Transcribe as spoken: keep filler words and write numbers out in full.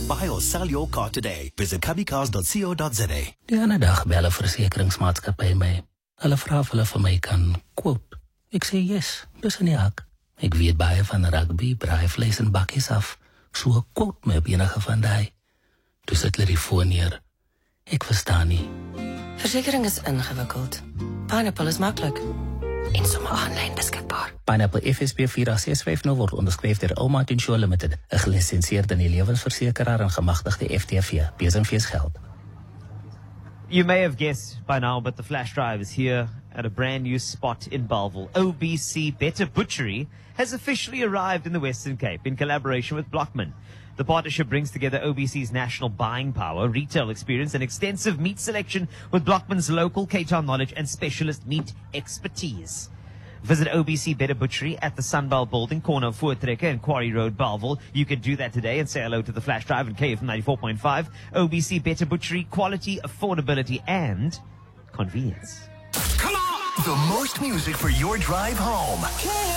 Buy or sell your car today. Visit cubbycars dot co dot za. Die ander dag bel 'n versekeringsmaatskappy my. Hulle vra of hulle vir my kan quote. Ek sê yes, dis in die hak. Ek weet baie van rugby, braaivleis en bakkies af. So quote my op enige van die. Toe sit hulle die foon neer. Ek verstaan nie. Versekering is ingewikkeld. Pineapple is maklik. En sommer aanlyn beskikbaar. Pineapple F S B vier agt ses vyf nul word onderskryf deur Omat Insure Limited, 'n gelisensieerde lewensversekeraar en gemagtigde F T V. Besenfees geld. You may have guessed by now, but the flash drive is here at a brand new spot in Bellville. O B C Better Butchery has officially arrived in the Western Cape in collaboration with Blockman. The partnership brings together O B C's national buying power, retail experience, and extensive meat selection with Blockman's local Cape Town knowledge and specialist meat expertise. Visit O B C Better Butchery at the Sunbelt Building, corner of Voortrekker and Quarry Road, Bellville. You can do that today and say hello to the Flash Drive and K F ninety-four point five. O B C Better Butchery, quality, affordability, and convenience. Come on! The most music for your drive home.